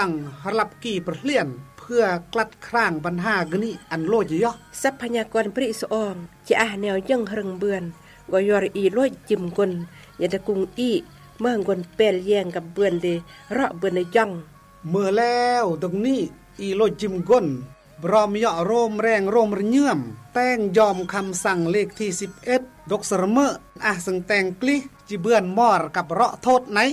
อังรับกี่ประเลียนเพื่อกลัดคร่างปัญหากนี้อันโลจิยอทรัพยากรปริสอองจะแนวยังเริงเบือนก็ยอรอีโลยจิมกลยาตะกุงอีเมื่อกนเปลแยงกับเบือนเดเราะเบือนในย่องเมื่อแล้วตรงนี้อีโลจิมกลบรอมยอโรมแรงโรมระเยื่อมแต่งยอมคำสั่งเลขที่11ดกสรเมอสังแต่งกลิจิเบือนมอรกับเราะโทษไหน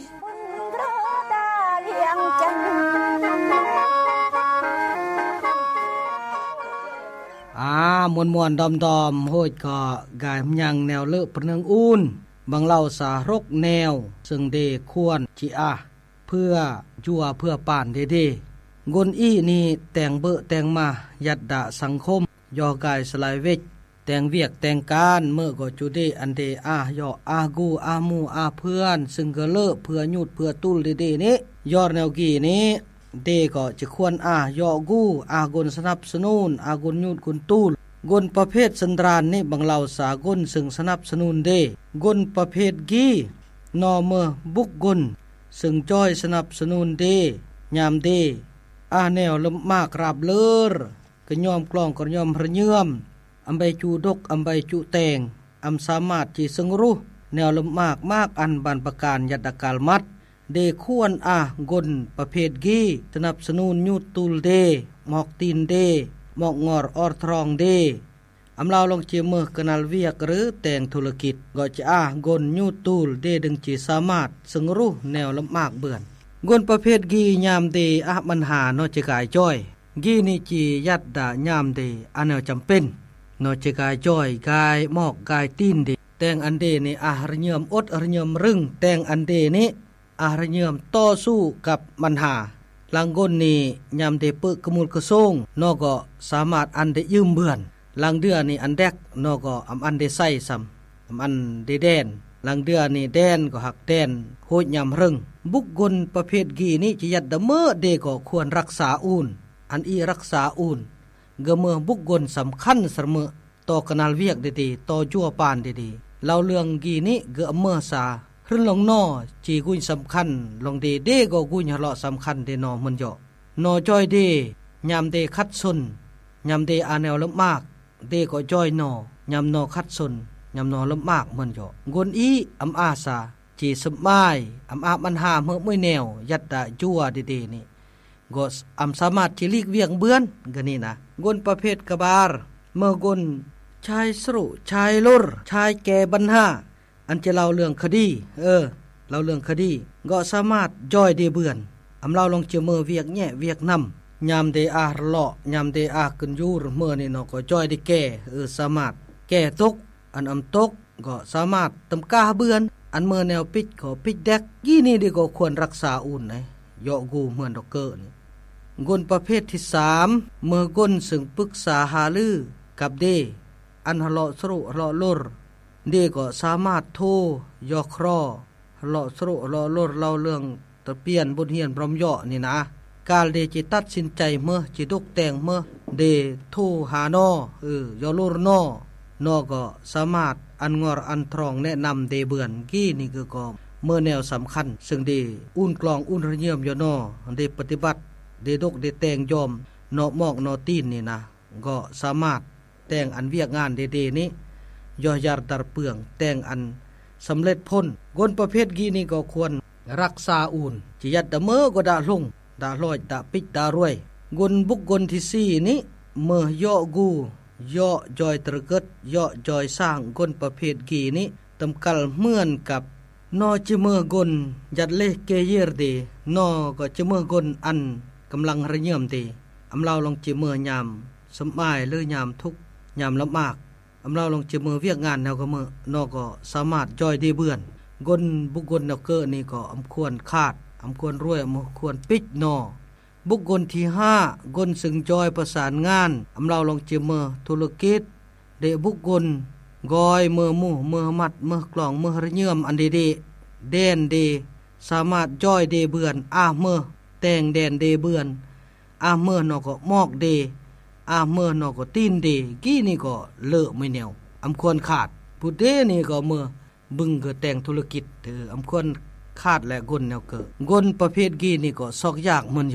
มวนๆดอมๆโหดก็กายยังแนวเลอะปนึงอูนบางเล่าสารกแนวซึ่งเดควรจิเพื่อจั่วเพื่อป่านเดกนอี้นี่แต่งเบอแต่งมายัดดะสังคมยอกายสลายเวกแต่งเวียกแต่งการเมื่อก็จุเดอันเดยอกูมูเพื่อนซึ่งก็เลอะเพื่อหยุดเพื่อตุ้ลเดนี้ยอดแนวกี่นี้เดก็จะควรยอกูกนสนับสนุนกนหยุดกุนตุ้ลกนประเภทสันดรานนี่บางเหล่าสากลซึ่งสนับสนุนเดกนประเภทกีนอเมื่อบุกกลซึ่งจ้อยสนับสนุนเดยามเดแนวลำมากราบเลือก็ยอมกลองก็ยอมพระเยื่อมอำใบจูดกอำใบจูแตงสามารถจีซึ่งรู้แนวลำมากอันบันประการยัดกาลมัดเดควรกนประเภทกีสนับสนุนยุดตุลเดหมอกตีนเดหมอกงอรออทรองเดเราลองเจียมือกนาลเวียกหรือแต่งธุรกิจก็จะกนยุดตุลเดดึงจีสามารถซึ่งรู้แนวลำมากเบื่อนกนประเภทกียามเดมันหานอจะกายจ้อยกีนี่จียัดดายามเดแนวจำเป็นนอจะกายจ้อยกายหมอกกายตีนเดแต่งอันเดนี่ระเยิมอดระเยิมรึงแต่งอันเดนี่ระเยิมต่อสู้กับมันหาลังกนนี่ยามเดเปกมูลกระทรงนอก็สามารถอันเดยืมเบื่อนลังเดือนี่อันแดกนอก็อันเดใส่ซ้ำอันเดแดนลังเดือนี่แดนก็หักแดนโหดยำรึงบุกกลประเภทกีนี้จะยัดดเมื่อเดก็ควรรักษาอูนอันรักษาอูนเกเมื่อบุกกลสำคัญเสมอต่อกนาลเวียกดีต่อจั่วปานดีเราเรื่องกีนี้เกเมื่อสาขึ้นลงนอจีกุญสำคัญลงเดก็กุญหล่อสำคัญเดนอมันเหาะนอจอยเดยามเดคัดสนยามเดแนวลำมากเดก็จอยนอยามนอคัดสนยำนอลำมากมันเหาะกนอาสาจีสมัยมันหาเมื่อไม่แนวยัดดะจั่วดีนี่ก็สามารถจิลีกเวียงเบือนกันนี่นะกนประเภทกบาลเมื่อกนชายสรุชายลรชายแก่บรรหาอันจะเล่าเรื่องคดีเล่าเรื่องคดีก็สามารถจอยเดเบือนเราลองเจอเมื่อเวียกแง่เวียกนำยามเดเลาะยามเดขึ้นยูรเมื่อนี่เนาะก็จอยได้แก่สามารถแก่ตกอันตกก็สามารถตำกาเบือนอันเมื่อแนวปิดก็ปิดแดกยี่นี่ดีก็ควรรักษาอุ่นยอกูเหมือนดอกเกอร์นี่กนประเภทที่3เมื่อกนซึ่งปรึกษาหาลือกับเดอันเลาะสรุเลาะลรเดก็สามารถโทยอครอเลาะสรุเลาะลรเล่าเรื่องตะเปียนบนเฮียนพร้อมยอนี่นะการเดจิตัดสินใจเมื่อจิตกแต่งเมื่อเดโทหานอยอลรนอก็สามารถอันงอรอันทรองแนะนำเดเบือนกี้นี่ก็เมื่อแนวสำคัญซึ่งเดอุ่นกลองอุ่นระเยี่ยมยอนอเดปฏิบัติเดดกเดแต่งยอมนอหมอกนอตีนนี่นะก็สามารถแต่งอันเวียกงานเดนี้ยอยาร์ดัรเปืองแต่งอันสำเร็จพ้นกนประเภทกี้นี่ก็ควรรักษาอุ่นจิยัดดะเมื่อก็ดาลงดาลอยดาปิดดารวยกนบุกกนที่4นี้เมื่อยอกูย่อจอยตระเกิดย่อจอยสร้างกนประเภทกีนี้ตำกัลเหมือนกับนอจิเมื่อกนยัดเลเกเยอร์เดนอก็จิเมื่อกนอันกำลังระเยี่ยมเดเราลองจิเมื่อยามสมัยหรือยามทุกยามลำมากเราลองจิเมื่อเวียกงานแนวก็เมื่อนอก็สามารถจอยเดเบื่อนกนบุกกนแนวเกอนี่ก็ควรขาดควรรวยควรปิดนอบุคคลที่5กนซึ่งจอยประสานงานเราลองเจอเมื่อธุรกิจเดบุคคลกอยเมื่อหมู่เมื่อมัดเมื่อกล่องเมื่อระเยื่อมอันเดแดนเดสามารถจอยเดเบือนเมื่อแต่งแดนเดเบือนเมื่อนอก็มอกเดเมื่อนอก็ตีนเดกี้นี่ก็เลอะไม่แนวควรขาดผู้เดนี่ก็เมื่อบึงก็แต่งธุรกิจควรขาดและกนแนวเกิดกนประเภทกีนี่ก็ซอกยากเหมือนโย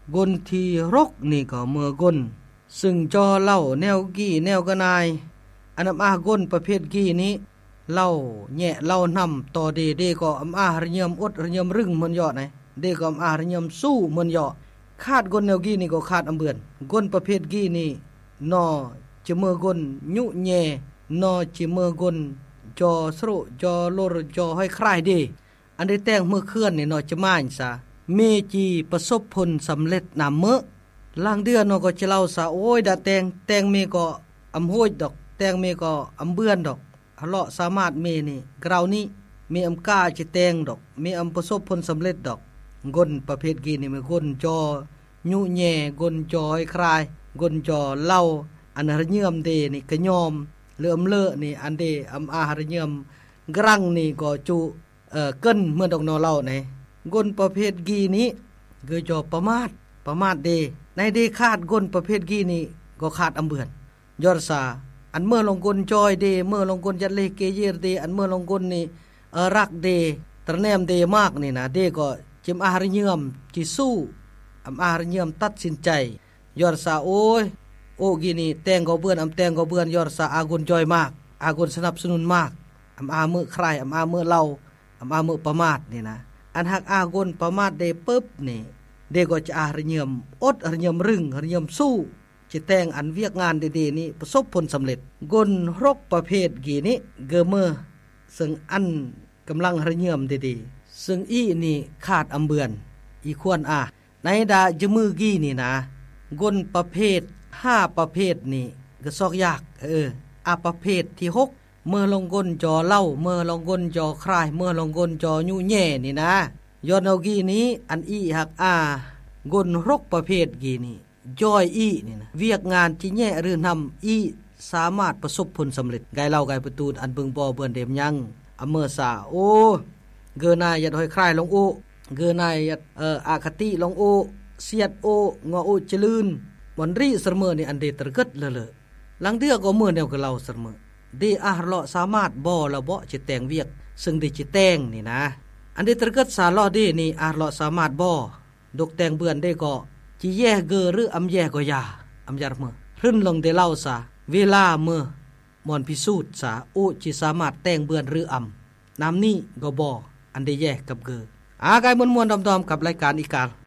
กลที่รกนี่ก็เมื่อกลซึ่งจอเล่าแนวกี้แนวกะนายอันกลประเภทกี้นี้เล่าแย่เล่านำต่อเดก็ระยำอดระยำรึงเหมือนยอดไหนเดก็ระยำสู้เหมือนยอดคาดกลแนวกี้นี่ก็คาดเบื่อนกลประเภทกี้นี่นอจะเมื่อกลยุแย่นอจะเมื่อกลจอสรุจอโลรจอให้ใครเดอันได้แต่งเมื่อเคลื่อนนี่นอจะม่านซะเมจีประสบผลสำเร็จนำเมื่อลางเดือนนอก็จะเล่าซะโอ้ยดาแต่งเมก็โหยดอกแต่งเมก็เบื่อนดอกฮะเลาะสามารถเมนี่กราวนี้มีกล้าจะแต่งดอกมีประสบผลสำเร็จดอกกลประเภทกี้นี่มันกลจอยุแย่กลจอให้ใครกลจอเล่าอันระเยื่อมเดนี่ก็ยอมเลื่อมเลอะนี่อันเดระเยื่อมกรังนี่ก็จุเกินเมื่อดอกนอเล่าไหนกลประเภทกี้นี้คือจอประมาทเดในเดคาดกลประเภทกี้นี่ก็ขาดเบื่อนยอดซาอันเมื่อลงกลจอยเดเมื่อลงกลจัดเลเกเยเดอันเมื่อลงกลนี่รักเดตระแนมเดมากนี่นะเดก็จิมระเยื่อมจิสู้ระเยื่อมตัดสินใจยอดซาโอ้กีนี่แต่งก็เบื่อนแต่งก็เบื่อนยอดซาอากลจอยมากอากลสนับสนุนมากมือใครมือเล่ามือประมาทนี่นะอันหักอากลประมาทเดปึ๊บนี่เดก็จะระเยื่อมอดระเยื่อมรึงระเยื่อมสู้จะแต่งอันเวียกงานดีๆนี้ประสบผลสำเร็จกลรกประเภทกีนี้เกเมอซึ่งอันกำลังระเยื่อมดีๆซึ่งอีนี่ขาดเบื่อนอีควรในดาจมือกี้นี่นะกลประเภท5ประเภทนี่ก็ซอกยากประเภทที่6เมื่อลงกลจอเล่าเมื่อลงกลจอคลายเมื่อลงกลจอยุแย่นี่นะยอดเอากี้นี้อันอีหักกลรกประเภทกี้นี่จอยอีนี่นะเวียกงานที่แย่หรือทำอีสามารถประสบผลสำเร็จไกเล่าไกประตูอันเบิ่งบ่เบิ่นเดมยังเมื่อซาเกนายยัดหอยคลายลงเกนายยัดอาคติลงเสียดงอจลืนวันรีเสมอนี่อันเดตรกึดเลอหลังเดือก็เมื่อแนวกับเราเสมอเดเลาะสามารถบ่ละบ่จะแต่งเวียกซึ่งได้จะแต่งนี่นะอันเดตรกึดสาลอเดนี่เลาะสามารถบ่ดกแต่งเบื่อนได้ก็จีแย่เกอหรือแย่ก็ยาอยาเมื่อรึ่นลงได้เล่าซะเวลาเมื่อมอนพิสูจน์ซะจิสามารถแต่งเบื่อนหรือน้ำนี้ก็บ่อันได้แย่กับเกอกายมวนๆดอมๆกับรายการอีกาล